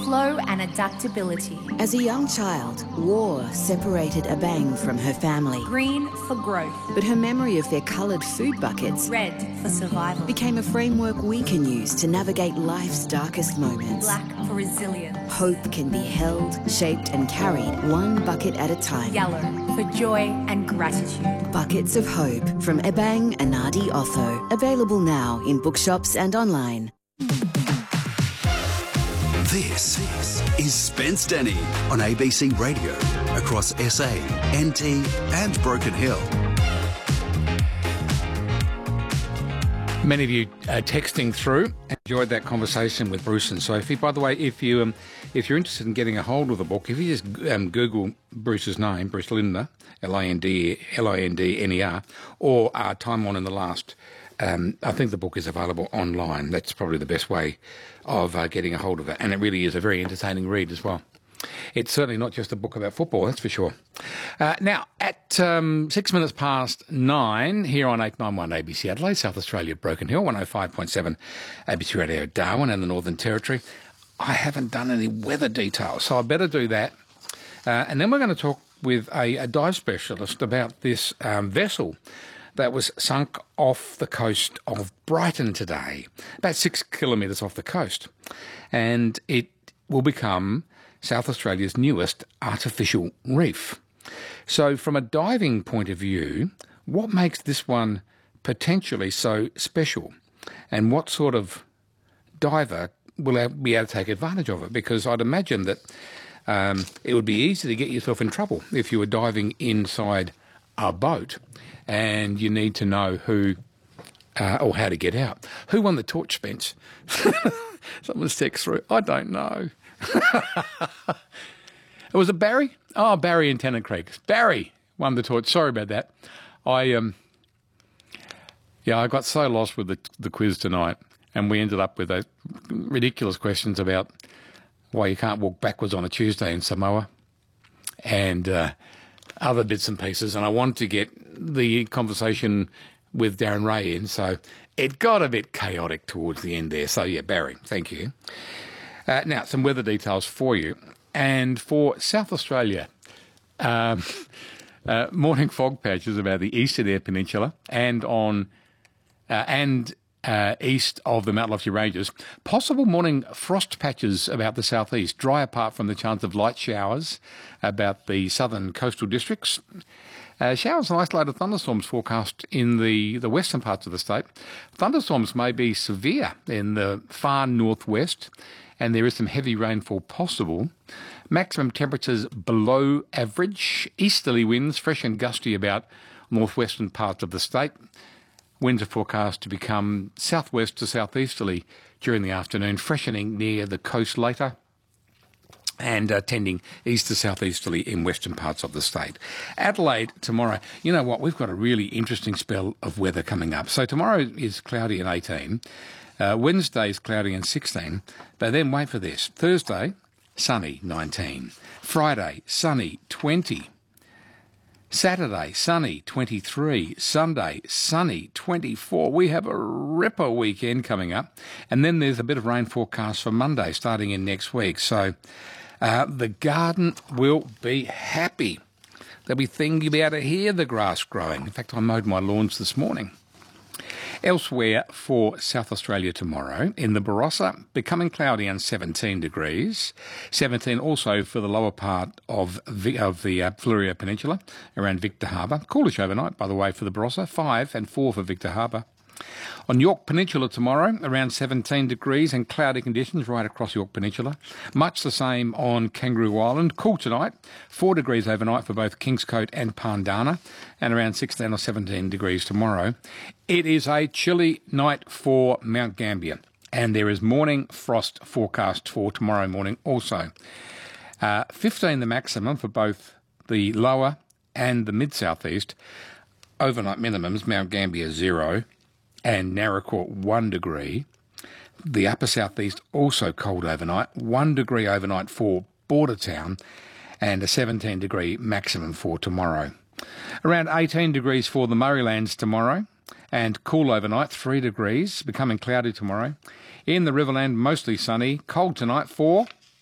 flow and adaptability. As a young child, war separated Abang from her family. Green for growth. But her memory of their coloured food buckets, red for survival, became a framework we can use to navigate life's darkest moments. Black for resilience. Hope can be held, shaped and carried one bucket at a time. Yellow for joy and gratitude. Buckets of Hope from Abang Anadi Otho. Available now in bookshops and online. This is Spence Denny on ABC Radio across SA, NT and Broken Hill. Many of you texting through. Enjoyed that conversation with Bruce and Sophie. By the way, if you're interested in getting a hold of the book, if you just Google Bruce's name, Bruce Lindner, Lindner, or Time On in the Last, I think the book is available online. That's probably the best way of getting a hold of it. And it really is a very entertaining read as well. It's certainly not just a book about football, that's for sure. Now, at 6 minutes past 9, here on 891 ABC Adelaide, South Australia, Broken Hill, 105.7 ABC Radio Darwin and the Northern Territory. I haven't done any weather details, so I better do that. And then we're going to talk with a dive specialist about this vessel that was sunk off the coast of Brighton today, about 6 kilometres off the coast. And it will become South Australia's newest artificial reef. So from a diving point of view, what makes this one potentially so special? And what sort of diver will be able to take advantage of it? Because I'd imagine that it would be easy to get yourself in trouble if you were diving inside a boat and you need to know who or how to get out. Who won the torch, Spence? Someone's text through. I don't know. Was it Barry? Oh, Barry in Tennant Creek. Barry won the torch. Sorry about that. I got so lost with the quiz tonight, and we ended up with those ridiculous questions about why you can't walk backwards on a Tuesday in Samoa, and other bits and pieces. And I wanted to get the conversation with Darren Ray in, so it got a bit chaotic towards the end there. So yeah, Barry, thank you. Now, some weather details for you. And for South Australia, morning fog patches about the east of the peninsula and on east of the Mount Lofty Ranges. Possible morning frost patches about the southeast, dry apart from the chance of light showers about the southern coastal districts. Showers and isolated thunderstorms forecast in the western parts of the state. Thunderstorms may be severe in the far northwest, and there is some heavy rainfall possible. Maximum temperatures below average. Easterly winds, fresh and gusty about northwestern parts of the state. Winds are forecast to become southwest to southeasterly during the afternoon, freshening near the coast later, and tending east to southeasterly in western parts of the state. Adelaide tomorrow. You know what? We've got a really interesting spell of weather coming up. So tomorrow is cloudy and 18. Wednesday is cloudy and 16. But then wait for this. Thursday, sunny, 19. Friday, sunny, 20. Saturday, sunny, 23. Sunday, sunny, 24. We have a ripper weekend coming up. And then there's a bit of rain forecast for Monday, starting in next week. So the garden will be happy. There'll be things you'll be able to hear the grass growing. In fact, I mowed my lawns this morning. Elsewhere for South Australia tomorrow, in the Barossa, becoming cloudy and 17 degrees. 17 also for the lower part of the Fleurieu Peninsula, around Victor Harbour. Coolish overnight, by the way, for the Barossa, 5 and 4 for Victor Harbour. On York Peninsula tomorrow, around 17 degrees and cloudy conditions right across York Peninsula. Much the same on Kangaroo Island. Cool tonight, 4 degrees overnight for both Kingscote and Pandana, and around 16 or 17 degrees tomorrow. It is a chilly night for Mount Gambier, and there is morning frost forecast for tomorrow morning also. 15 the maximum for both the lower and the mid-southeast. Overnight minimums, Mount Gambier 0 and Narracourt 1 degree. The upper southeast also cold overnight, 1 degree overnight for Bordertown, and a 17 degree maximum for tomorrow. Around 18 degrees for the Murraylands tomorrow, and cool overnight, 3 degrees, becoming cloudy tomorrow. In the Riverland, mostly sunny, cold tonight for